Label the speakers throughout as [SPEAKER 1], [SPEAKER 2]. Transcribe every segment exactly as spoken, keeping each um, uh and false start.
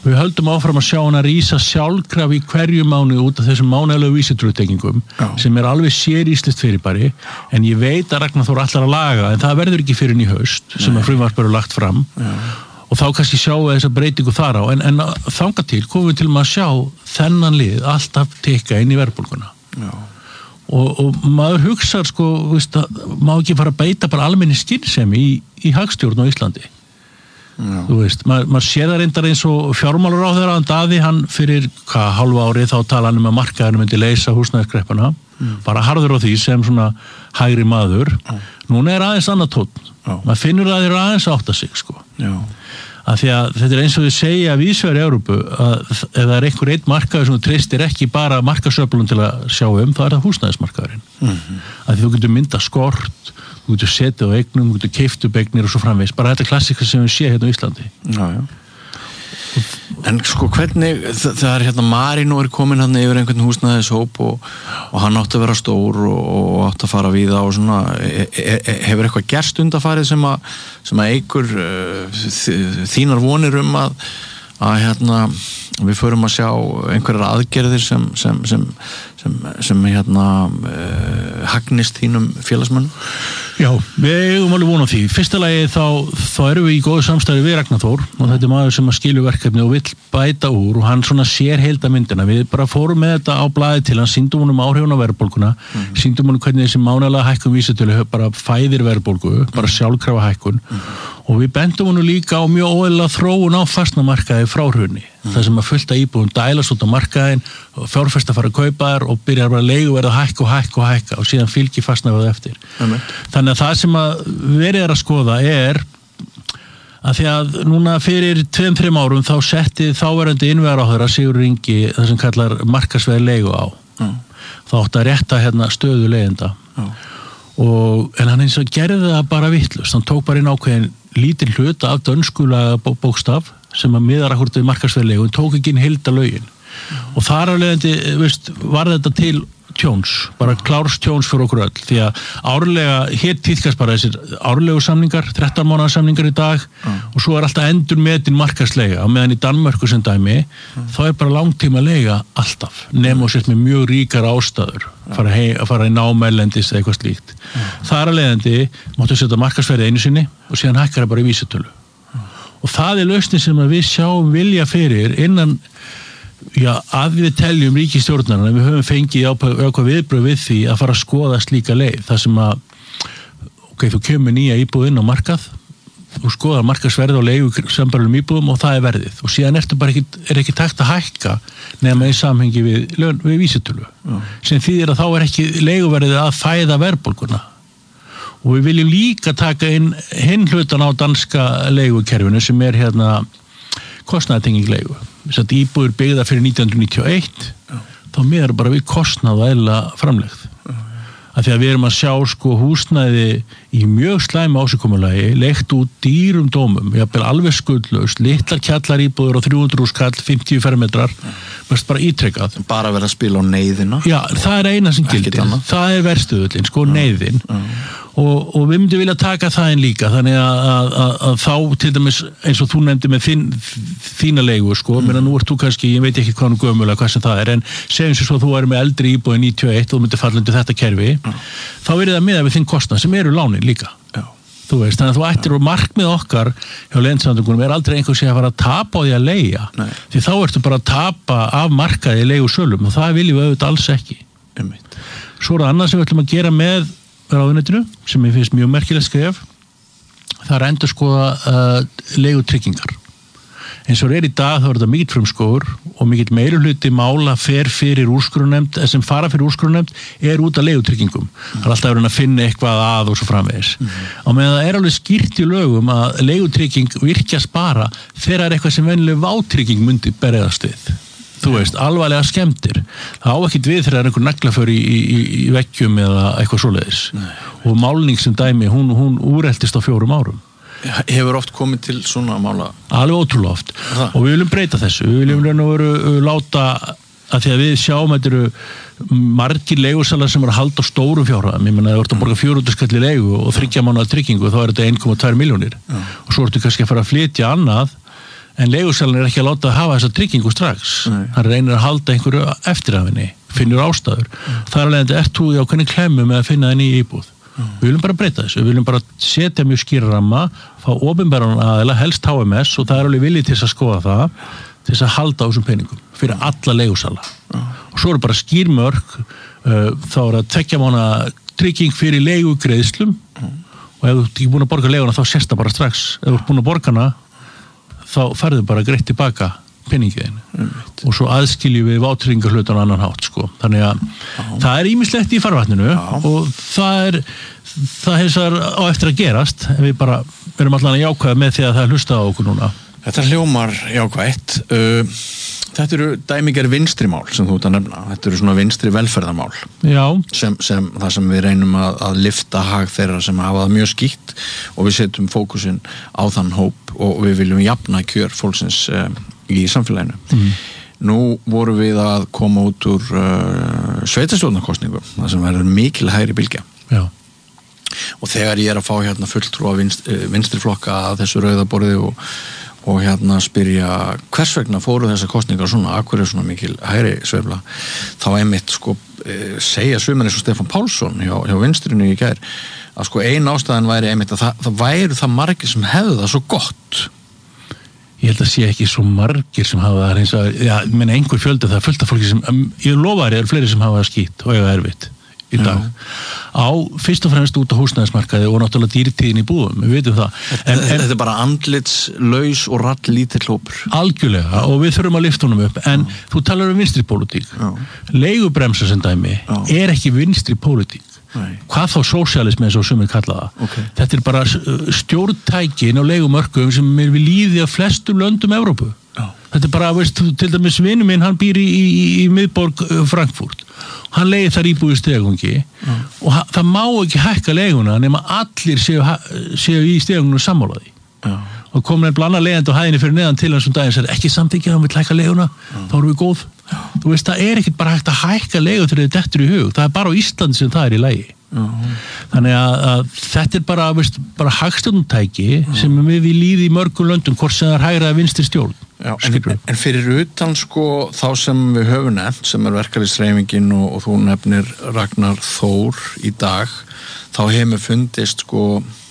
[SPEAKER 1] Við höldum áfram að sjá hana rísa sjálfkraf í hverju mánuði út af þessum mánaðalegu vísitölutryggingum sem er alveg séríslegt fyrirbæri, en ég veit að Ragnar Þór ætlar að laga, en það verður ekki fyrir í haust sem að frumvarp eru lagt fram. Já. Og þá kannski sjáum við þessa breytingu þar á, en, en þangað til komum við til að sjá þennan lið alltaf tekka inn í verðbólguna. Já. Og, og maður hugsar sko, veist, má ekki fara að beita bara almenni skynsemi í, í hagstjórn á Íslandi. Já. Þú veist, maður, maður sér það reyndar eins og fjármálaráðherra hann Daði, hann fyrir hvað, hálfa árið þá tala hann um að markaðurinn myndi leysa húsnæðiskreppuna, mm. bara harður á því sem svona hægri maður. Mm. Núna er aðeins annað tónn, maður finnur að þeir eru aðeins að átta sig sko. Já. Að því að þetta er eins og við segja víðsvegar í Evrópu að ef það er einhver einn markaður sem þú treystir ekki bara markasöflun til að sjá um, þá er það húsnæðismarkaðurinn. Mm-hmm. Að því þú getur mynda skort, þú getur setið á eignum, þú getur keypt upp eignir og svo framvegis. Bara þetta klassika sem við sé hérna á Íslandi. Já, já.
[SPEAKER 2] En sko hvernig, það, það er hérna Marino er komin hann yfir einhvern húsnæðishóp og, og hann átti að vera stór og, og átti að fara víða og svona, e, e, hefur eitthvað gerst undanfarið sem að, sem að eigur uh, þínar vonir um að, að hérna, við förum að sjá einhverjar aðgerðir sem, sem, sem, sem, sem hérna, uh, hagnist þínum félagsmönnum?
[SPEAKER 1] Já, við eigum alveg von á því. Fyrsta lagi þá, þá erum við í góðu samstæði við Ragnar Þór og þetta er maður sem að skilju verkefni og vill bæta úr og hann svona sér heildarmyndina. Við bara fórum með þetta á blaði til hann, sýndum honum áhrifun á verðbólguna, mm. sýndum honum hvernig þessi mánaðarlega hækkun vísitölu bara fæðir verðbólgu, bara sjálfkrafa hækkun mm. og við bendum honum líka á mjög óeðlilega þróun á fastnamarkaði frá hruni. Mm. Það sem að fullta íbúðum dælast út á markaðin og fjárfesta fara að kaupa þær og byrjar bara leiguverð að hækka og hækka og hækka og síðan fylgir fastnaverð eftir. Mm. Þannig að það sem að verið er að skoða er að því að núna fyrir tveim, þreim árum þá setti þáverandi innviðaráðherra Sigurður Ingi það sem kallar markaðsverð leigu á. Mm. Það átti að rétta hérna stöðu leigjenda. Mm. Og, en hann eins og gerði það bara vitlaust. Hann tók bara inn ákveðin lítinn hluta af dönskulega bókstaf sem að miðar akkurat við markaðsverðlegu, hann tók ekki inn heildarlögin. Mm. Og þar af leiðandi, veist, var þetta til tjóns, bara klárs tjóns fyrir okkur öll, því að árlega, hér tíðkast bara þessir árlegu samningar, þrettán mánaða samningar í dag mm. og svo er alltaf endur metin markaðslega, á meðan í Danmörku sem dæmi, mm. þá er bara langtíma lega alltaf, nema og sért með mjög ríkar ástæður, fara, hei, að fara í námælendis eða eitthvað slíkt. Mm. Þar af leiðandi máttu setja markaðsverði einu sinni og síðan hækkar það bara í vísitölu. Mm. Og það er lausnin sem við sjáum vilja fyrir innan já, að við teljum ríkisstjórnarna, við höfum fengið ákvað viðbröð við því að fara að skoða slíka leið, þar sem að ok, þú kemur nýja íbúðinn á markað þú skoðar markaðsverð og leigu sambarlegum íbúðum og það er verðið og síðan ertu bara ekki, er ekki takt að hækka nema í samhengi við, við vísitölu mm. sem þýðir að þá er ekki leiguverðið að fæða verðbólguna og við viljum líka taka inn hinn hlutan á danska leigukerfinu sem er hérna kostnaðartenging leigu. Þess að íbúður byggða fyrir nítján hundruð níutíu og eitt já. Þá miðar bara við kostnað og eðla framlegð. Já. Að því að við erum að sjá sko húsnæði í mjög slæmu ásökumulagi, leikt út dýrum dómum, jafnvel alveg skuldlaust, litlar kjallar íbúður og þrjú hundruð skall, fimmtíu fermetrar, mest bara ítrekkað.
[SPEAKER 2] Bara verið að spila á neyðina?
[SPEAKER 1] Já, það er eina sem gildir. Það er verstuðullin, sko, já. Neyðin. Já. Og, og við myndum vilja taka það inn líka þannig að, að, að, að þá til dæmis eins og þú nefndi með þín, þína leigu sko, mm. menn að nú ert þú kannski, ég veit ekki hvað nú gömulega hvað sem það er, en segjum sér svo að þú er með eldri íbúið níutíu og eitt og þú myndir falla undir þetta kerfi, mm. þá verið það miða við þinn kostnað sem eru lánin líka. Já. Þú veist, þannig að þú ættir og markmið okkar hjá Leigjendasamtökunum er aldrei einhver sem að fara að tapa á því að leigja, Nei. Því þá ertu bara að tapa af markaði í leigusölum og það viljum við auðvitað alls ekki. Einmitt. Svo er það annað sem við ætlum að gera með ráðuneytinu sem ég finnst mjög merkilegt skref það er að endurskoða uh, leigutryggingar eins og er í dag þá er þetta mikill frumskógur og mikill meirihluti mála fer fyrir úrskurðarnefnd sem fara fyrir úrskurðarnefnd er út af leigutryggingum mm. það er alltaf verið að finna eitthvað að og svo framvegis mm. á meðan það er alveg skýrt í lögum að leigutrygging virkjast bara þegar er eitthvað sem venjuleg vátrygging myndi berðast við þú veist, alvarlega skemmtir það á ekkert við þegar það er einhver naglaför í, í, í vekkjum eða eitthvað svoleiðis Nei. Og málning sem dæmi, hún, hún úreltist á fjórum árum
[SPEAKER 2] Hefur oft komið til svona mála?
[SPEAKER 1] Alveg ótrúlega oft það. Og við viljum breyta þessu við viljum raun og veru láta að því að við sjáum þetta eru margir leigusalar sem eru að halda á stórum fjárhæðum ég menna að þú ert að borga fjögur hundruð skall í leigu og þriggja mánaða tryggingu þá er þetta einn komma tvær milljónir Já. Og svo ertu kannski að fara að flytja annað en leigusalinn er ekki að láta að hafa þessa tryggingu strax. Nei. Hann reynir að halda einhverju eftir af henni, finnur ástæður. Mm. Þar alveg er þú í ákveðni klemmu með að finna það nýja íbúð. Mm. Við viljum bara breyta þessu, við viljum bara setja mjög skýra ramma, fá opinberan aðila, helst H M S og það er alveg viljið til að skoða það, til að halda á þessum peningum fyrir alla leigusala. Mm. Og svo eru bara skýrmörk, uh, þá er að tveggja mánaða trygging fyrir leigugreiðslum mm. og ef þú ert ekki búin að borga leiguna þá sést það bara strax. Ef þú ert búin að borga hana þá ferðu bara greitt tilbaka penningiðin mm. og svo aðskiljum við vátryggingarhlutan á annan hátt sko. Þannig að ah. það er ýmislegt í farvatninu ah. og það er það hefur á eftir að gerast en við bara verum allan að jákvæða með því að það hlusta á okkur núna.
[SPEAKER 2] Þetta hljómar jákvætt. Uh, Þetta eru dæmiger vinstrimál sem þú ert að nefna. Þetta eru svona vinstri velferðarmál.
[SPEAKER 1] Já.
[SPEAKER 2] Sem, sem, það sem við reynum að, að lyfta hag þeirra sem hafa það mjög skýtt og við setjum fókusinn á þann hóp og við viljum jafna kjör fólksins um, í samfélaginu. Mm. Nú vorum við að koma út úr uh, sveitarstjórnarkosningu, það sem verður mikil hægri bylgja.
[SPEAKER 1] Já.
[SPEAKER 2] Og þegar ég er að fá hérna fulltrúa vinst, vinstri flokka að þessu rauðaborði og og hérna spyrja hvers vegna fóru þessar kosningar svona, akkur er svona mikil hægri sveifla, þá einmitt sko e, segja sumir eins og Stefán Pálsson hjá, hjá vinstrinu í gær að sko ein ástæðan væri einmitt að það, það væru það margir sem hefðu það svo gott.
[SPEAKER 1] Ég held að sé ekki svo margir sem hafa það eins og, já, menn einhver fjöldi það er fullt af fólki sem, ég lofa þér, eru fleiri sem hafa það skýtt og eiga erfitt í dag. Já. Á fyrst og fremst út á húsnæðismarkaði og náttúrulega dýrtíðin í búðum, við veitum það.
[SPEAKER 2] En, en, þetta er bara andlitslaus og ralllítill hópur.
[SPEAKER 1] Algjörlega, og við þurfum að lyfta honum upp, en Já. Þú talar um vinstri pólitík. Leigubremsa sem dæmi Já. Er ekki vinstri pólitík. Nei. Hvað þá sósíalismi eins og sumir kalla það. Okay. Þetta er bara stjórntækin á leigumörkum sem er við líði á flestum löndum Evrópu. Já. Þetta er bara, veist, til dæmis vinur minn, hann býr í, í, í miðborg Frankfurt. Hann leigir þar íbúið í stegangi mm. og ha, það má ekki hækka leiguna nema allir séu, séu í stegangunum sammálaði. Mm. Og komin einn blanda leigjandi á hæðinni fyrir neðan til hans um daginn og sagði ekki samþykkja að hann vil hækka leiguna, mm. þá erum við góð. Mm. Þú veist, það er ekkert bara hægt að hækka leigu þegar þetta dettur í hug. Það er bara á Íslandi sem það er í lagi. Mm. Þannig að, að þetta er bara, veist, bara hagstjórnartæki mm. sem við við líði í mörgum löndum hvort sem það er hægra vinstri stjórn.
[SPEAKER 2] Já, en, en fyrir utan sko þá sem við höfum nefnt sem er verkalýðshreyfingin og, og þú nefnir Ragnar Þór í dag, þá hefur fundist sko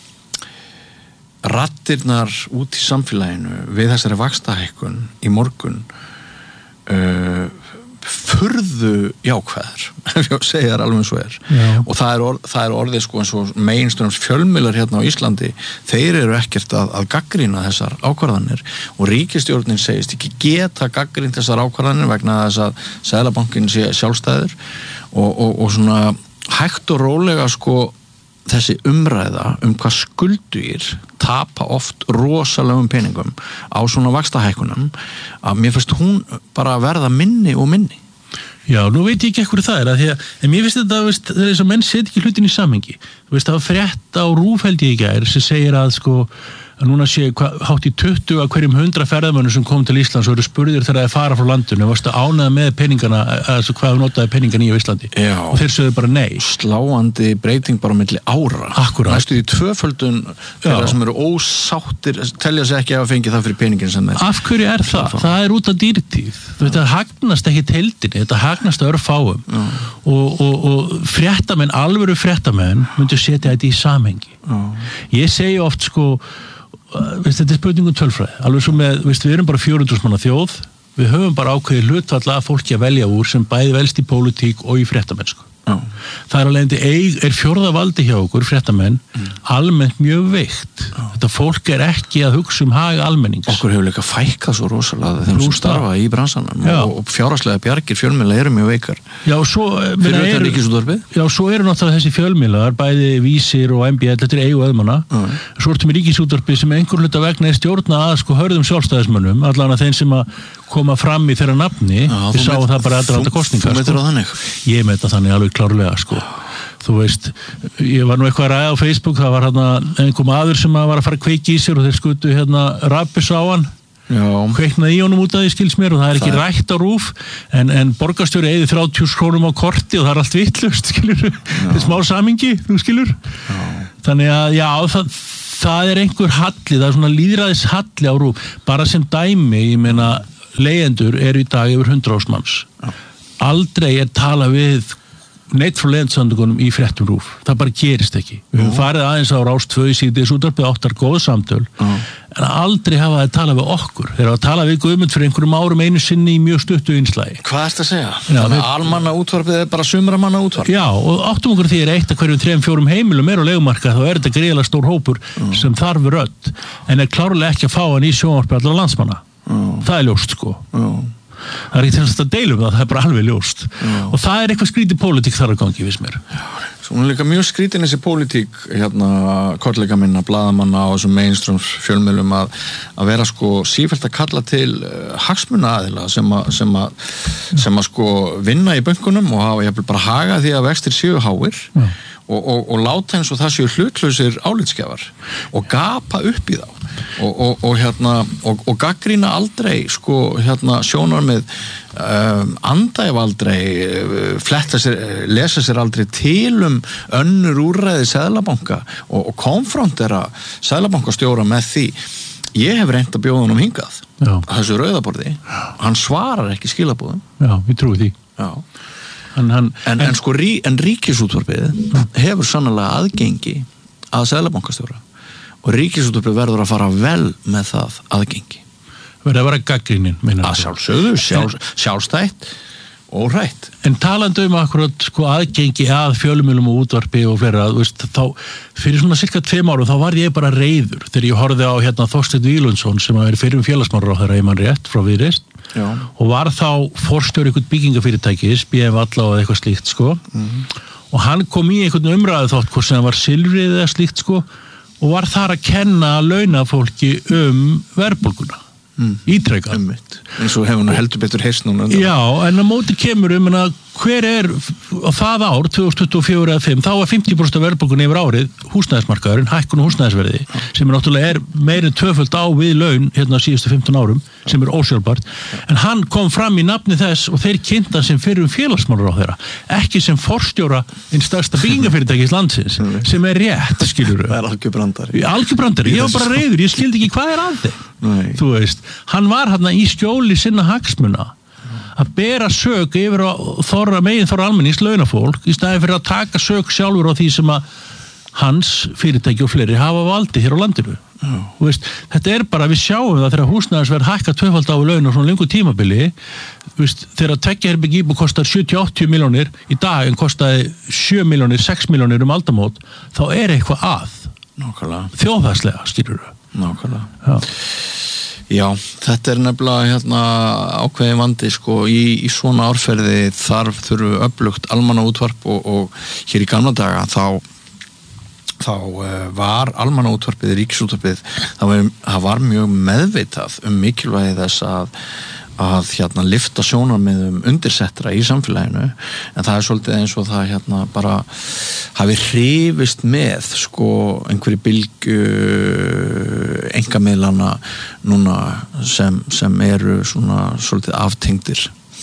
[SPEAKER 2] raddirnar út í samfélaginu við þessari vaxtahækkun í morgun uh, furðu jákvæðar ef ég segja það alveg eins og er. Já. Og það er, orð, það er orðið sko eins og meginströms fjölmiðlar hérna á Íslandi, þeir eru ekkert að, að gagnrýna þessar ákvarðanir og ríkisstjórnin segist ekki geta gagnrýnt þessar ákvarðanir vegna þess að Seðlabankinn sé sjálfstæður og, og, og svona hægt og rólega sko þessi umræða um hvað skuldugir tapa oft rosalegum peningum á svona vaxtahækkunum að mér finnst hún bara verða minni og minni.
[SPEAKER 1] Já, nú veit ég ekki ekkur það er að því að, en mér finnst þetta, veist, það er eins og menn set ekki hlutin í samhengi. Þú veist, það var frétt á RÚV held ég í gær sem segir að sko að núna sé hva, hátt í tuttugu af hverjum hundra ferðamönnum sem kom til Íslands og eru spurðir þegar það er fara frá landinu, varstu ánægð með peningana, altså hvað þú notaði peningana í Íslandi. Já. Og þeir sögðu bara nei.
[SPEAKER 2] Sláandi breyting bara milli ára.
[SPEAKER 1] Akkurat.
[SPEAKER 2] Næstu því tvöföldun þeirra sem eru ósáttir, telja sig ekki að fengi það fyrir peningin sem þeir.
[SPEAKER 1] Af hverju er það? Það, það er út af dýrtíð. Þetta hagnast ekki heildinni, þetta hagnast örfáum. Og, og, og fréttamenn, alvöru fréttamenn myndu setja þetta í samhengi. Já. Ég segi oft sko Veist, þetta er spurningum tölfræði, alveg svo með, veist, við erum bara fjögur hundruð manna þjóð, við höfum bara ákveðið hlutfall að fólki að velja úr sem bæði velst í pólitík og í fréttamennsku. Já. Það er alveg eig, er fjórða valdi hjá okkur, fréttamenn, mm. almennt mjög veikt. Já. Þetta fólk er ekki að hugsa um hag almennings.
[SPEAKER 2] Okkur hefur líka fækkað svo rosalega þeim sem starfa í bransanum og, og fjárhagslega bjargir fjölmiðla eru mjög veikar. Já, svo, fyrir utan Ríkisútvarpið? Já, svo eru náttúrulega þessi fjölmiðlar, bæði Vísir og M B L, þetta er eigu öðmanna. Mm. Svo ertum við Ríkisútvarpið sem einhver hluta vegna er stjórna að sko hörðum sjálfstæðismönnum, allan að þeim sem að koma fram í þeirra nafni, við sáum það bara aðdraganda kosningar. Þú metur á þannig? Ég meta þannig alveg klárlega, sko. Þú veist, ég var nú eitthvað að ræða á Facebook, það var hérna einhver maður sem var að fara að kveiki í sér og þeir skutu hérna rappis á hann, kveiknaði í honum út af því skils mér og það er ekki það... rætt á RÚV, en, en borgarstjóri eyði þrjátíu krónum á korti og það er allt vitlaust, skilur, þetta er smá samingi, þú skilur. Já. Þannig að, já, það
[SPEAKER 1] það er einhver halli, það er svona lýðræðis halli á RÚV, bara sem dæmi, ég meina leyendur eru í dag yfir hundrað þúsund manns. Já. Aldrei er talað við neitt frá leyendasamtökunum í fréttum RÚV. Það bara gerist ekki. Við höfum farið aðeins á Rás tvö í síðdegis útvarpið áttar góð samtöl, uh. en aldrei hafa það talað við okkur. Þeir hafa talað við Guðmund fyrir einhverjum árum einu sinni í mjög stuttu innslagi.
[SPEAKER 2] Hvað ertu að segja? Já, Þannig að almanna útvarpið er bara sumramanna útvarp?
[SPEAKER 1] Já, og áttum okkur því er eitt að hverjum þrem, fjórum heimilum er á leigumarka, þá er þetta gríðarlega stór hópur uh. sem þarf rödd, en er klárlega ekki að fá hann í sjónvarpið allra landsmanna. Uh. Það er ljóst, sko. Uh. Það er ekki þess að deilum það, það er bara alveg ljóst. Já. Og það er eitthvað skrítið pólitík þar að gangi, viss mér.
[SPEAKER 2] Svo hún er líka mjög skrítin þessi pólitík, hérna, kollega minna, blaðamanna á þessum mainstream fjölmiðlum að, að vera sko sífellt að kalla til uh, hagsmunaaðila sem að, sem að, sem að sko vinna í bönkunum og hafa jafnvel bara haga því að vextir séu háir. Já. Og, og, og láta eins og það séu hlutlausir álitsgjafar og gapa upp í þá og, og, og, hérna, og, og gagnrýna aldrei sko, hérna, sjónar með um, andæf aldrei fletta sér, lesa sér aldrei til um önnur úrræði seðlabanka og, og konfrontera seðlabankastjóra með því. Ég hef reynt að bjóða honum hingað Já. Þessu rauðaborði, hann svarar ekki skilabúðum.
[SPEAKER 1] Já, ég trúi því.
[SPEAKER 2] Já.
[SPEAKER 1] En, hann,
[SPEAKER 2] en, en sko rí, en ríkisútvarpið hefur sannlega aðgengi að seðlabankastjóra og ríkisútvarpið verður að fara vel með það aðgengi.
[SPEAKER 1] Verður að vera gagnrýnin, meinar
[SPEAKER 2] að sjálfsögðu, sjálf, sjálfstætt og rætt.
[SPEAKER 1] En talandi um akkurat sko aðgengi að fjölmiðlum og útvarpi og fleira, þú veist, þá fyrir svona cirka tveim árum þá var ég bara reiður þegar ég horfði á hérna Þorsteinn Víglundsson sem að vera fyrir um félagsmálaráðherra ef mann rétt frá Viðreisn. Já. Og var þá forstjóri einhvern byggingafyrirtækis, B M Valla og eitthvað slíkt sko mm. og hann kom í einhvern umræðu þátt hvort sem það var silfrið eða slíkt sko og var þar að kenna launafólki um verðbólguna mm. ítrekað
[SPEAKER 2] um eins og hefur nú heldur betur heyrst núna.
[SPEAKER 1] Já, en á móti kemur um að hver er á það ár tvö þúsund tuttugu og fjögur eða fimm þá var fimmtíu prósent af verðbólgunni yfir árið húsnæðismarkaðurinn, hækkun og húsnæðisverði ja. Sem er náttúrulega er meira en tvöföld á við laun hérna síðustu fimmtán árum ja. Sem er ósjálfbært ja. En hann kom fram í nafni þess og þeir kynnta sem fyrir um félagsmálaráðherra ekki sem forstjóra einn stærsta byggingafyrirtækis landsins ja. Sem er rétt, skilurðu.
[SPEAKER 2] Það er algjörbrandari.
[SPEAKER 1] Algjörbrandari, ég var bara reiður, ég skildi ekki hvað er að þig. Þú veist, hann var hérna í skjóli sinna hagsmuna að bera sök yfir á þorra megin þorra almennings launafólk í staðin fyrir að taka sök sjálfur á því sem að hans fyrirtæki og fleiri hafa valdi hér á landinu. Oh. Veist, þetta er bara, við sjáum það þegar húsnæðisverð hækka tvöfald á laun og svona lengur tímabili, veist, þegar tveggja herbergja íbúð kostar sjötíu til áttatíu milljónir í dag en kostaði sjö milljónir, sex milljónir um aldamót, þá er eitthvað að.
[SPEAKER 2] Nákvæmlega.
[SPEAKER 1] Þjóðhagslega, skilurðu.
[SPEAKER 2] Nákvæmlega.
[SPEAKER 1] Já.
[SPEAKER 2] Já, þetta er nefnilega hérna, ákveðin vandi sko, í, í svona árferði þarf þurfu öflugt almanna útvarp og, og hér í gamla daga þá, þá uh, var almanna útvarpið, ríkisútvarpið, það var, það var mjög meðvitað um mikilvægi þess að að hérna lyfta sjónarmiðum undirsettra í samfélaginu en það er svolítið eins og það hérna bara hafi hrifist með sko einhverju bylgju einkamiðlana núna sem, sem eru svona svolítið aftengdir.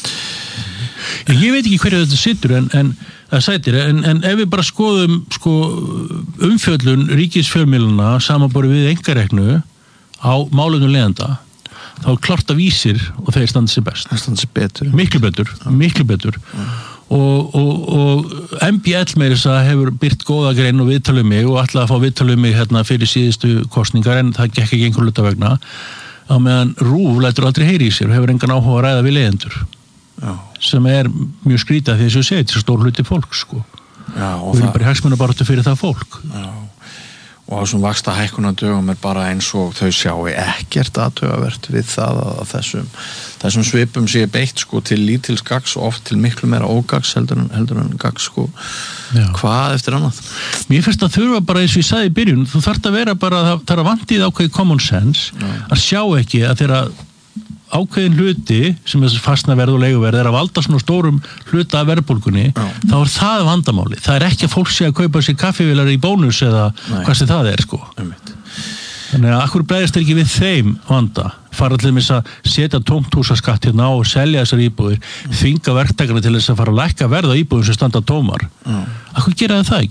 [SPEAKER 1] Ég veit ekki hverju þetta situr en, en það sætir, en, en ef við bara skoðum sko umfjöllun ríkisfjölmiðlana samanborið við einkareknu á málefnum leiðenda þá er klart að vísir og þeir standa sér best.
[SPEAKER 2] Það standa sér betur.
[SPEAKER 1] Miklu betur, ja. miklu betur. Ja. Og, og, og M B L meira þess að hefur byrt góða grein og viðtalið mig og ætlaði að fá viðtalið mig hérna fyrir síðustu kosningar en það gekk ekki einhver hluta vegna. Á meðan RÚV lætur aldrei heyri í sér og hefur engan áhuga að ræða við leyendur. Já. Sem er mjög skrítið því þess að segja, þetta er stór hluti fólk sko. Já, og við erum bara í hagsmunabaráttu fyrir það fólk.
[SPEAKER 2] Já. Og þessum vaxta hækkunardögum er bara eins og þau sjáu ekkert athugavert við það að þessum, þessum svipum sé beitt sko til lítils gags og oft til miklu meira ógags heldur en, heldur en gags sko. Já. Hvað eftir annað?
[SPEAKER 1] Mér finnst að þurfa bara eins og ég sagði í byrjun, þú þarft að vera bara, það er að vantið ákveði common sense, Já. Að sjá ekki að þeirra ákveðin hluti sem þessi fastnaverð og leiguverð er að valda svona stórum hluta af verðbólgunni, Já. Þá er það vandamáli. Það er ekki að fólk sé að kaupa sér kaffivélar í bónus eða Nei. Hvað sem það er sko. Einmitt. Þannig að akkur bregðist ekki við þeim vanda. Fara til þess að setja tómthúsaskatt hérna á og selja þessar íbúðir, mm. þvinga verktakarna til þess að fara að lækka verð á íbúðum sem standa tómar. Mm. Akkur gera það ekki?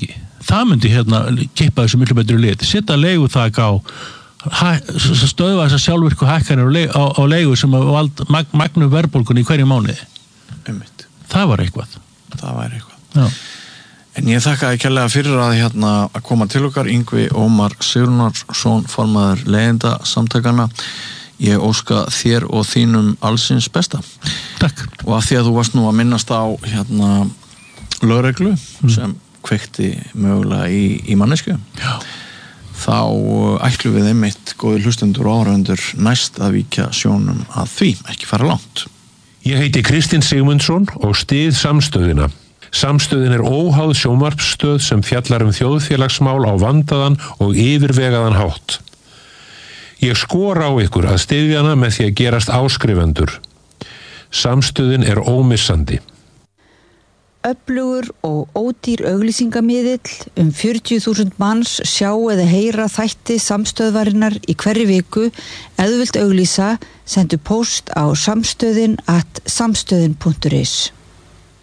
[SPEAKER 1] það myndi hérna kippa þessu miklu betri lit, setja leiguþak á stöðva þessar sjálfvirku hækkanir á, á leigu sem vald mag, magnu verðbólgunni í hverju mánuði.
[SPEAKER 2] Einmitt.
[SPEAKER 1] Það var eitthvað.
[SPEAKER 2] Það var eitthvað.
[SPEAKER 1] Já.
[SPEAKER 2] En ég þakkaði kærlega fyrir að hérna að koma til okkar, Yngvi Ómar Sigurðarson, formaður leiðenda samtakana. Ég óska þér og þínum allsins besta.
[SPEAKER 1] Takk.
[SPEAKER 2] Og að því að þú varst nú að minnast á hérna lögreglu mm. sem kveikti mögulega í, í mannesku.
[SPEAKER 1] Já.
[SPEAKER 2] Þá ætlum við einmitt góðir hlustendur og áhorfendur næst að víkja sjónum að því, ekki fara langt.
[SPEAKER 3] Ég heiti Kristinn Sigmundsson og styð Samstöðina. Samstöðin er óháð sjónvarpsstöð sem fjallar um þjóðfélagsmál á vandaðan og yfirvegaðan hátt. Ég skora á ykkur að styðja hana með því að gerast áskrifendur. Samstöðin er ómissandi.
[SPEAKER 4] Öflugur og ódýr auglýsingamiðill um fjörutíu þúsund manns sjá eða heyra þætti samstöðvarinnar í hverri viku. Ef þú vilt auglýsa, sendu post á samstöðin at samstöðin punktur is.